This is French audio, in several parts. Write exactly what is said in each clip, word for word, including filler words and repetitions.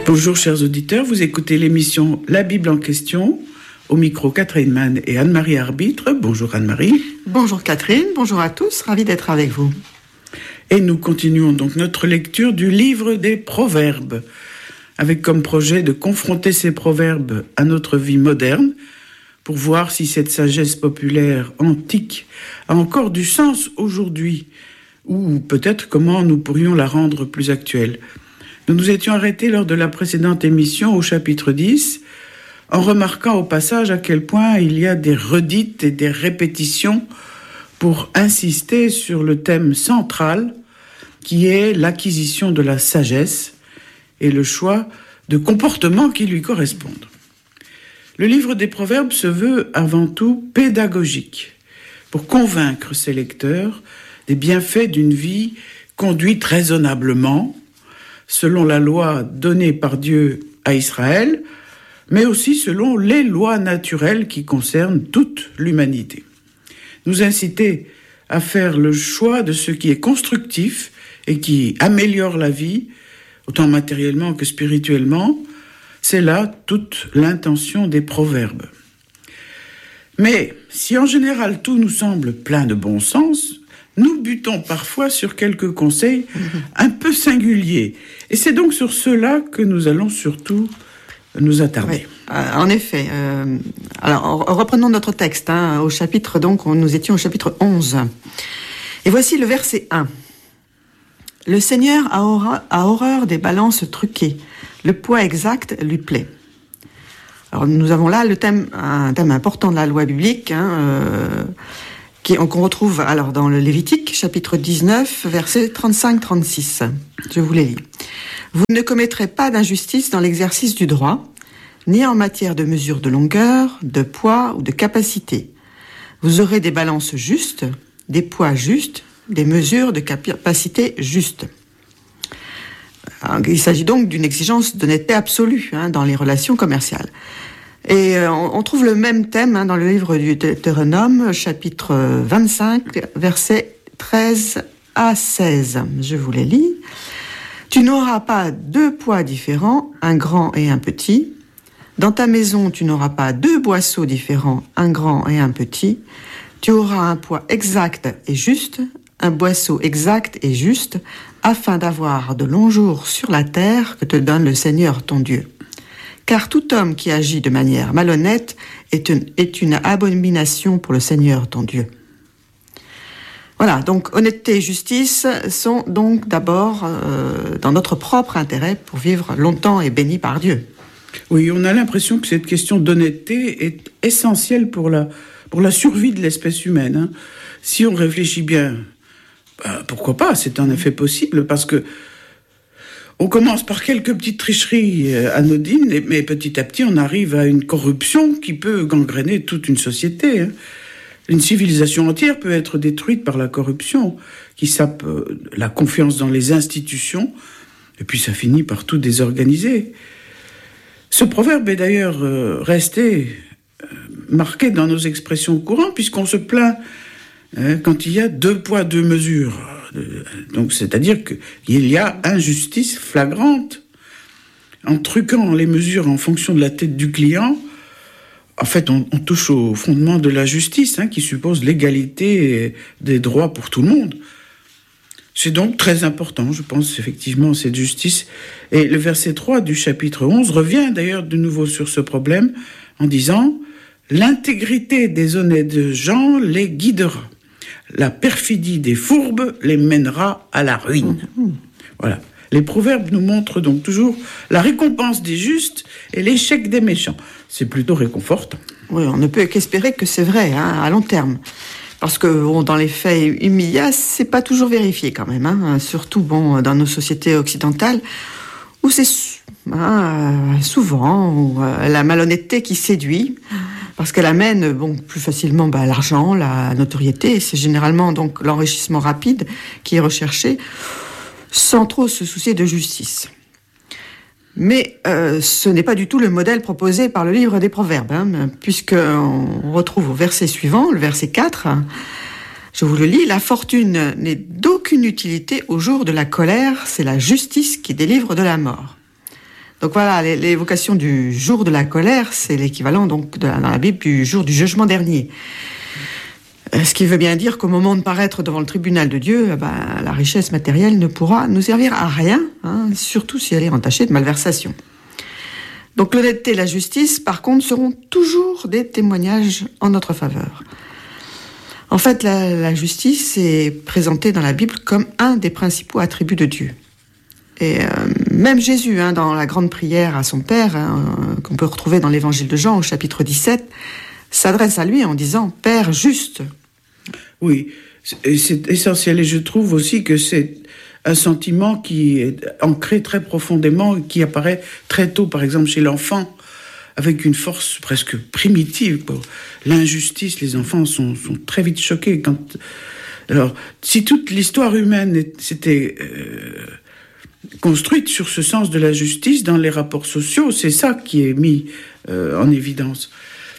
Bonjour chers auditeurs, vous écoutez l'émission La Bible en question, au micro Catherine Mann et Anne-Marie Arbitre. Bonjour Anne-Marie. Bonjour Catherine, bonjour à tous, ravi d'être avec vous. Et nous continuons donc notre lecture du livre des Proverbes, avec comme projet de confronter ces proverbes à notre vie moderne, pour voir si cette sagesse populaire antique a encore du sens aujourd'hui, ou peut-être comment nous pourrions la rendre plus actuelle. Nous nous étions arrêtés lors de la précédente émission au chapitre dix, en remarquant au passage à quel point il y a des redites et des répétitions pour insister sur le thème central qui est l'acquisition de la sagesse et le choix de comportements qui lui correspondent. Le livre des Proverbes se veut avant tout pédagogique pour convaincre ses lecteurs des bienfaits d'une vie conduite raisonnablement, selon la loi donnée par Dieu à Israël, mais aussi selon les lois naturelles qui concernent toute l'humanité. Nous inciter à faire le choix de ce qui est constructif et qui améliore la vie, autant matériellement que spirituellement, c'est là toute l'intention des proverbes. Mais si en général tout nous semble plein de bon sens, nous butons parfois sur quelques conseils un peu singuliers. Et c'est donc sur cela que nous allons surtout nous attarder. Oui, euh, en effet. Euh, alors, reprenons notre texte. Hein, au chapitre, donc, nous étions au chapitre onze. Et voici le verset un. Le Seigneur a horreur, a horreur des balances truquées. Le poids exact lui plaît. Alors, nous avons là le thème, un thème important de la loi biblique, hein, euh, qu'on retrouve alors dans le Lévitique, chapitre dix-neuf, versets trente-cinq trente-six. Je vous les lis. Vous ne commettrez pas d'injustice dans l'exercice du droit, ni en matière de mesure de longueur, de poids ou de capacité. Vous aurez des balances justes, des poids justes, des mesures de capacité justes. Alors, il s'agit donc d'une exigence d'honnêteté absolue hein, dans les relations commerciales. Et euh, on trouve le même thème hein, dans le livre du Deutéronome, chapitre vingt-cinq, versets treize à seize. Je vous les lis. Tu n'auras pas deux poids différents, un grand et un petit. Dans ta maison, tu n'auras pas deux boisseaux différents, un grand et un petit. Tu auras un poids exact et juste, un boisseau exact et juste, afin d'avoir de longs jours sur la terre que te donne le Seigneur ton Dieu. Car tout homme qui agit de manière malhonnête est une, est une abomination pour le Seigneur ton Dieu. Voilà, donc honnêteté et justice sont donc d'abord euh, dans notre propre intérêt pour vivre longtemps et bénis par Dieu. Oui, on a l'impression que cette question d'honnêteté est essentielle pour la, pour la survie de l'espèce humaine. Hein. Si on réfléchit bien, bah, pourquoi pas, c'est en effet possible, parce que on commence par quelques petites tricheries anodines, mais petit à petit, on arrive à une corruption qui peut gangréner toute une société. Hein. Une civilisation entière peut être détruite par la corruption, qui sape la confiance dans les institutions, et puis ça finit par tout désorganiser. Ce proverbe est d'ailleurs resté marqué dans nos expressions courantes, puisqu'on se plaint hein, quand il y a deux poids, deux mesures. Donc, c'est-à-dire qu'il y a injustice flagrante. En truquant les mesures en fonction de la tête du client, en fait, on, on touche au fondement de la justice, hein, qui suppose l'égalité des droits pour tout le monde. C'est donc très important, je pense, effectivement, cette justice. Et le verset trois du chapitre onze revient d'ailleurs de nouveau sur ce problème en disant « L'intégrité des honnêtes gens les guidera. La perfidie des fourbes les mènera à la ruine. » Voilà. Les proverbes nous montrent donc toujours la récompense des justes et l'échec des méchants. C'est plutôt réconfortant. Oui, on ne peut qu'espérer que c'est vrai, hein, à long terme. Parce que, bon, dans les faits immédiats, c'est pas toujours vérifié quand même, hein, surtout, bon, dans nos sociétés occidentales, où c'est hein, souvent où, euh, la malhonnêteté qui séduit, parce qu'elle amène bon, plus facilement bah, l'argent, la notoriété, et c'est généralement donc l'enrichissement rapide qui est recherché, sans trop se soucier de justice. Mais euh, ce n'est pas du tout le modèle proposé par le livre des Proverbes, hein, puisqu'on retrouve au verset suivant, le verset quatre, je vous le lis, « La fortune n'est d'aucune utilité au jour de la colère, c'est la justice qui délivre de la mort. » Donc voilà, l'évocation du jour de la colère, c'est l'équivalent donc de, dans la Bible du jour du jugement dernier. Ce qui veut bien dire qu'au moment de paraître devant le tribunal de Dieu, ben, la richesse matérielle ne pourra nous servir à rien, hein, surtout si elle est entachée de malversation. Donc l'honnêteté et la justice, par contre, seront toujours des témoignages en notre faveur. En fait, la, la justice est présentée dans la Bible comme un des principaux attributs de Dieu. Et euh, même Jésus, hein, dans la grande prière à son Père, hein, qu'on peut retrouver dans l'évangile de Jean au chapitre dix-sept, s'adresse à lui en disant « Père juste ». Oui, c'est essentiel. Et je trouve aussi que c'est un sentiment qui est ancré très profondément, qui apparaît très tôt, par exemple chez l'enfant, avec une force presque primitive. L'injustice, les enfants sont, sont très vite choqués. Quand... Alors, si toute l'histoire humaine s'était... Euh... construite sur ce sens de la justice dans les rapports sociaux, c'est ça qui est mis euh, en évidence.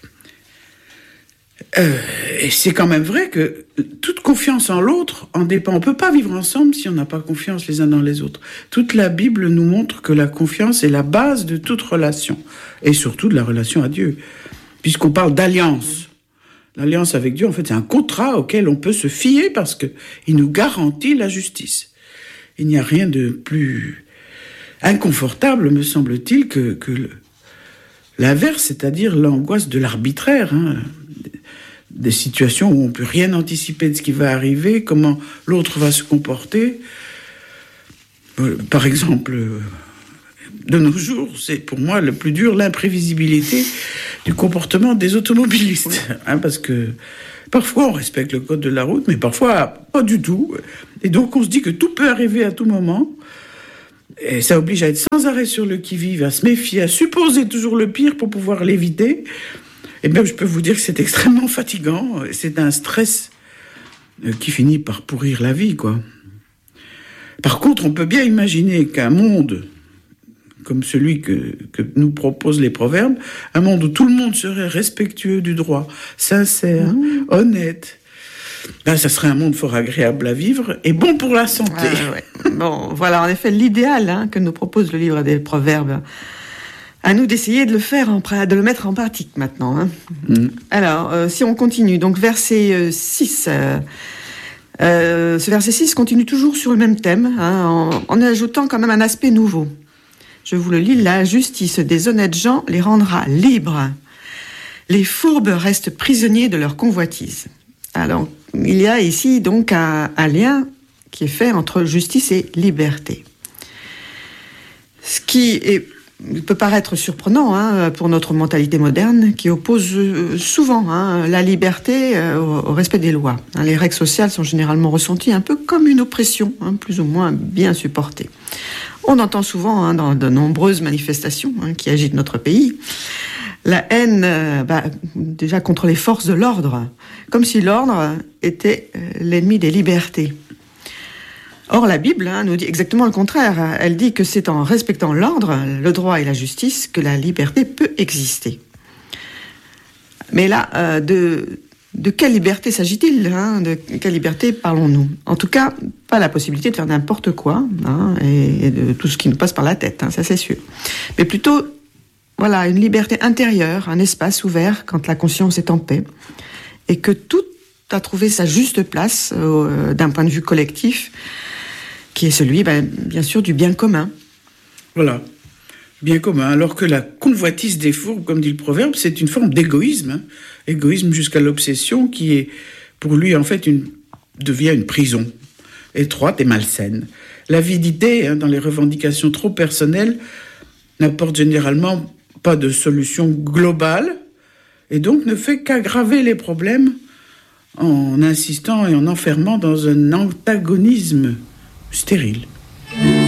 Euh, et c'est quand même vrai que toute confiance en l'autre en dépend. On ne peut pas vivre ensemble si on n'a pas confiance les uns dans les autres. Toute la Bible nous montre que la confiance est la base de toute relation, et surtout de la relation à Dieu, puisqu'on parle d'alliance. L'alliance avec Dieu, en fait, c'est un contrat auquel on peut se fier parce qu'il nous garantit la justice. Il n'y a rien de plus inconfortable, me semble-t-il, que, que le, l'inverse, c'est-à-dire l'angoisse de l'arbitraire, hein, des situations où on ne peut rien anticiper de ce qui va arriver, comment l'autre va se comporter. Par exemple, de nos jours, c'est pour moi le plus dur, l'imprévisibilité du comportement des automobilistes, hein, parce que parfois, on respecte le code de la route, mais parfois, pas du tout. Et donc, on se dit que tout peut arriver à tout moment. Et ça oblige à être sans arrêt sur le qui-vive, à se méfier, à supposer toujours le pire pour pouvoir l'éviter. Et bien, je peux vous dire que c'est extrêmement fatigant. C'est un stress qui finit par pourrir la vie, quoi. Par contre, on peut bien imaginer qu'un monde comme celui que, que nous proposent les proverbes, un monde où tout le monde serait respectueux du droit, sincère, mmh. honnête, ben, ça serait un monde fort agréable à vivre et bon pour la santé. Ah, ouais. Bon, voilà, en effet, l'idéal hein, que nous propose le livre des proverbes. À nous d'essayer de le faire, en, de le mettre en pratique maintenant. Hein. Mmh. Alors, euh, si on continue, donc verset euh, six... Euh, euh, ce verset six continue toujours sur le même thème, hein, en, en ajoutant quand même un aspect nouveau. Je vous le lis, la justice des honnêtes gens les rendra libres. Les fourbes restent prisonniers de leur convoitise. Alors, il y a ici donc un, un lien qui est fait entre justice et liberté. Ce qui est, peut paraître surprenant hein, pour notre mentalité moderne, qui oppose souvent hein, la liberté au, au respect des lois. Hein, les règles sociales sont généralement ressenties un peu comme une oppression, hein, plus ou moins bien supportée. On entend souvent hein, dans de nombreuses manifestations hein, qui agitent notre pays la haine euh, bah, déjà contre les forces de l'ordre, comme si l'ordre était euh, l'ennemi des libertés. Or, la Bible hein, nous dit exactement le contraire. Elle dit que c'est en respectant l'ordre, le droit et la justice que la liberté peut exister. Mais là, euh, de... De quelle liberté s'agit-il hein? De quelle liberté parlons-nous? En tout cas, pas la possibilité de faire n'importe quoi hein, et, et de tout ce qui nous passe par la tête, hein, ça c'est sûr. Mais plutôt, voilà, une liberté intérieure, un espace ouvert quand la conscience est en paix et que tout a trouvé sa juste place euh, d'un point de vue collectif, qui est celui, ben, bien sûr, du bien commun. Voilà. Bien commun, alors que la convoitise des fourbes, comme dit le proverbe, c'est une forme d'égoïsme, hein. Égoïsme jusqu'à l'obsession qui est, pour lui, en fait, une, devient une prison, étroite et malsaine. L'avidité, hein, dans les revendications trop personnelles, n'apporte généralement pas de solution globale, et donc ne fait qu'aggraver les problèmes en insistant et en enfermant dans un antagonisme stérile.